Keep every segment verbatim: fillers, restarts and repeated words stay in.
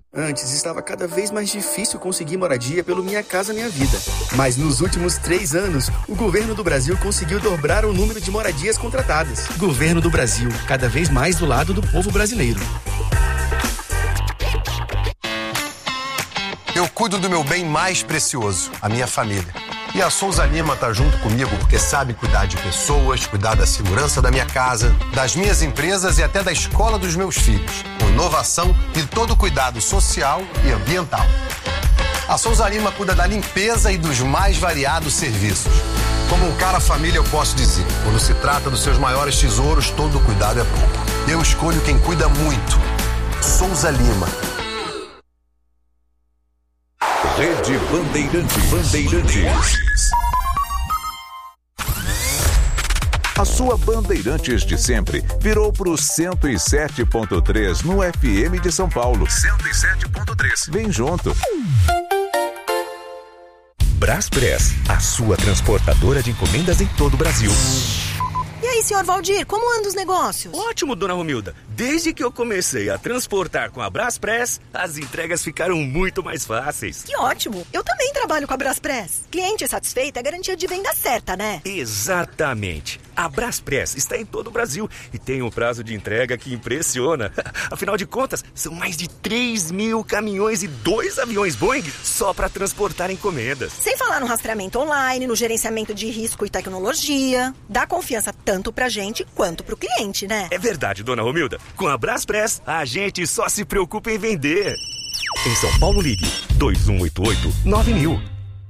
Antes estava cada vez mais difícil conseguir moradia pelo Minha Casa Minha Vida. Mas nos últimos três anos, o governo do Brasil conseguiu dobrar o número de moradias contratadas. Governo do Brasil, cada vez mais do lado do povo brasileiro. Eu cuido do meu bem mais precioso, a minha família. E a Souza Lima tá junto comigo porque sabe cuidar de pessoas, cuidar da segurança da minha casa, das minhas empresas e até da escola dos meus filhos, com inovação e todo o cuidado social e ambiental. A Souza Lima cuida da limpeza e dos mais variados serviços. Como um cara família, eu posso dizer, quando se trata dos seus maiores tesouros, todo cuidado é pouco. Eu escolho quem cuida muito. Souza Lima. Rede Bandeirantes. Bandeirantes. A sua Bandeirantes de sempre virou pro cento e sete ponto três no F M de São Paulo. cento e sete ponto três. Vem junto. Braspress, a sua transportadora de encomendas em todo o Brasil. E aí, senhor Valdir, como andam os negócios? Ótimo, dona Romilda. Desde que eu comecei a transportar com a Braspress, as entregas ficaram muito mais fáceis. Que ótimo. Eu também trabalho com a Braspress. Cliente satisfeito é garantia de venda certa, né? Exatamente. A Braspress está em todo o Brasil e tem um prazo de entrega que impressiona. Afinal de contas, são mais de três mil caminhões e dois aviões Boeing só para transportar encomendas. Sem falar no rastreamento online, no gerenciamento de risco e tecnologia. Dá confiança tanto pra gente quanto pro cliente, né? É verdade, dona Romilda. Com a Braspress, a gente só se preocupa em vender. Em São Paulo, ligue dois um oito oito nove mil.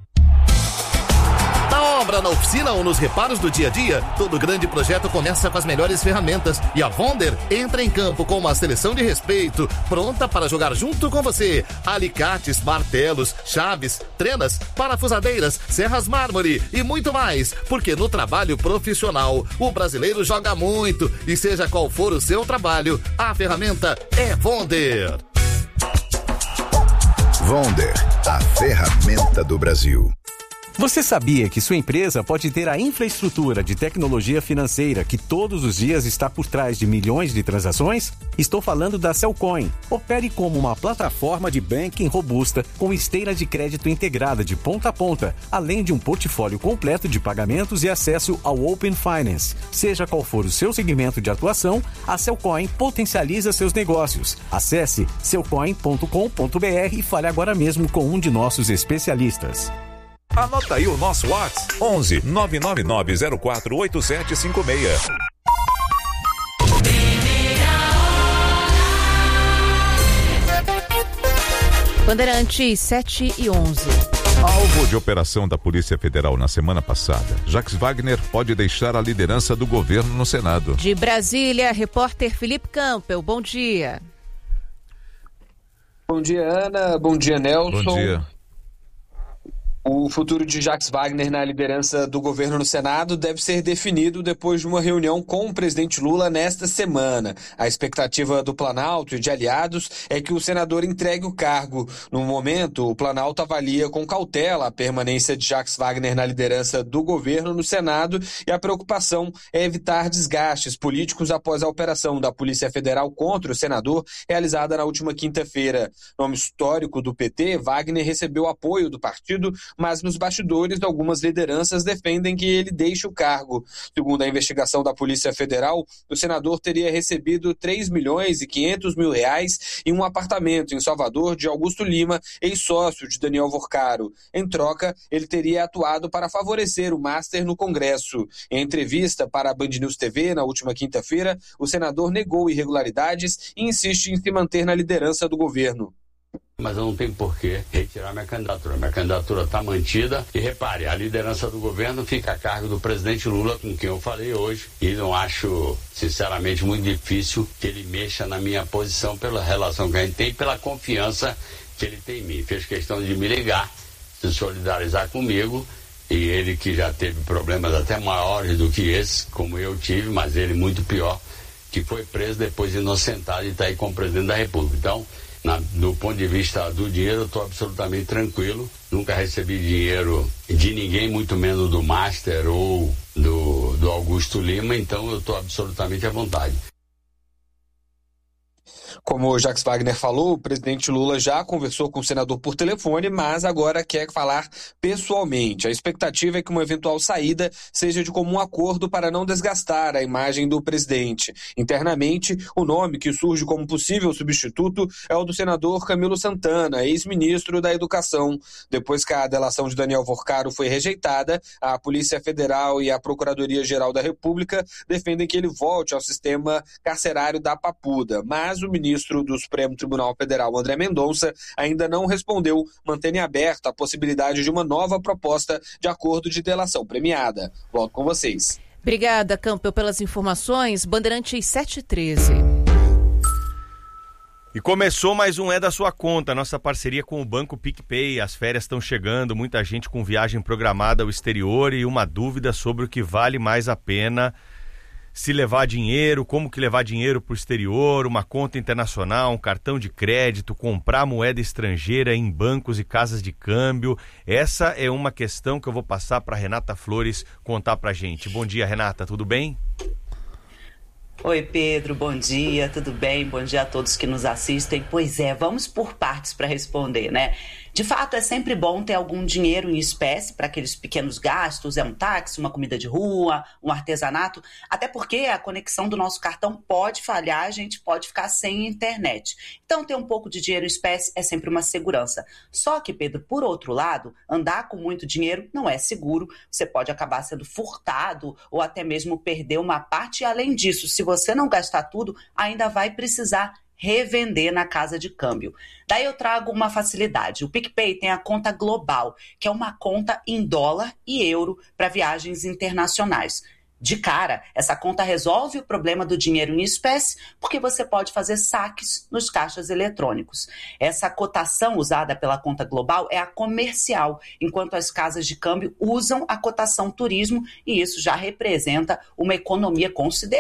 Na obra, na oficina ou nos reparos do dia a dia, todo grande projeto começa com as melhores ferramentas. E a Vonder entra em campo com uma seleção de respeito, pronta para jogar junto com você. Alicates, martelos, chaves, trenas, parafusadeiras, serras mármore e muito mais. Porque no trabalho profissional, o brasileiro joga muito. E seja qual for o seu trabalho, a ferramenta é Vonder. Vonder, a ferramenta do Brasil. Você sabia que sua empresa pode ter a infraestrutura de tecnologia financeira que todos os dias está por trás de milhões de transações? Estou falando da Cellcoin. Opere como uma plataforma de banking robusta com esteira de crédito integrada de ponta a ponta, além de um portfólio completo de pagamentos e acesso ao Open Finance. Seja qual for o seu segmento de atuação, a Cellcoin potencializa seus negócios. Acesse cellcoin ponto com ponto b r e fale agora mesmo com um de nossos especialistas. Anota aí o nosso WhatsApp: onze nove nove nove zero quatro oito sete cinco seis. Bandeirantes sete e onze. Alvo de operação da Polícia Federal na semana passada, Jacques Wagner pode deixar a liderança do governo no Senado. De Brasília, repórter Felipe Campbell, bom dia. Bom dia, Ana. Bom dia, Nelson. Bom dia. O futuro de Jacques Wagner na liderança do governo no Senado deve ser definido depois de uma reunião com o presidente Lula nesta semana. A expectativa do Planalto e de aliados é que o senador entregue o cargo. No momento, o Planalto avalia com cautela a permanência de Jacques Wagner na liderança do governo no Senado e a preocupação é evitar desgastes políticos após a operação da Polícia Federal contra o senador realizada na última quinta-feira. Nome histórico do P T, Wagner recebeu apoio do partido, mas nos bastidores algumas lideranças defendem que ele deixe o cargo. Segundo a investigação da Polícia Federal, o senador teria recebido três milhões e quinhentos mil reais em um apartamento em Salvador de Augusto Lima, ex-sócio de Daniel Vorcaro. Em troca, ele teria atuado para favorecer o Master no Congresso. Em entrevista para a Band News T V na última quinta-feira, o senador negou irregularidades e insiste em se manter na liderança do governo. Mas eu não tenho por que retirar minha candidatura. Minha candidatura está mantida. E repare, a liderança do governo fica a cargo do presidente Lula, com quem eu falei hoje. E não acho, sinceramente, muito difícil que ele mexa na minha posição pela relação que a gente tem e pela confiança que ele tem em mim. Fez questão de me ligar, se solidarizar comigo. E ele que já teve problemas até maiores do que esse, como eu tive, mas ele muito pior, que foi preso depois de inocentado e está aí como presidente da República. Então, Na, do ponto de vista do dinheiro, eu estou absolutamente tranquilo. Nunca recebi dinheiro de ninguém, muito menos do Master ou do, do Augusto Lima, então eu estou absolutamente à vontade. Como o Jacques Wagner falou, o presidente Lula já conversou com o senador por telefone, mas agora quer falar pessoalmente. A expectativa é que uma eventual saída seja de comum acordo para não desgastar a imagem do presidente. Internamente, o nome que surge como possível substituto é o do senador Camilo Santana, ex-ministro da Educação. Depois que a delação de Daniel Vorcaro foi rejeitada, a Polícia Federal e a Procuradoria-Geral da República defendem que ele volte ao sistema carcerário da Papuda, mas o ministro do Supremo Tribunal Federal, André Mendonça, ainda não respondeu, mantendo aberta a possibilidade de uma nova proposta de acordo de delação premiada. Volto com vocês. Obrigada, Campbell, pelas informações. Bandeirantes sete e treze. E começou mais um É da Sua Conta, nossa parceria com o Banco PicPay. As férias estão chegando, muita gente com viagem programada ao exterior e uma dúvida sobre o que vale mais a pena. Se levar dinheiro, como que levar dinheiro para o exterior, uma conta internacional, um cartão de crédito, comprar moeda estrangeira em bancos e casas de câmbio. Essa é uma questão que eu vou passar para Renata Flores contar para a gente. Bom dia, Renata, tudo bem? Oi, Pedro, bom dia, tudo bem? Bom dia a todos que nos assistem. Pois é, vamos por partes para responder, né? De fato, é sempre bom ter algum dinheiro em espécie para aqueles pequenos gastos, é um táxi, uma comida de rua, um artesanato, até porque a conexão do nosso cartão pode falhar, a gente pode ficar sem internet. Então, ter um pouco de dinheiro em espécie é sempre uma segurança. Só que, Pedro, por outro lado, andar com muito dinheiro não é seguro, você pode acabar sendo furtado ou até mesmo perder uma parte, e além disso, se você não gastar tudo, ainda vai precisar revender na casa de câmbio. Daí eu trago uma facilidade. O PicPay tem a conta global, que é uma conta em dólar e euro para viagens internacionais. De cara, essa conta resolve o problema do dinheiro em espécie, porque você pode fazer saques nos caixas eletrônicos. Essa cotação usada pela conta global é a comercial, enquanto as casas de câmbio usam a cotação turismo, e isso já representa uma economia considerável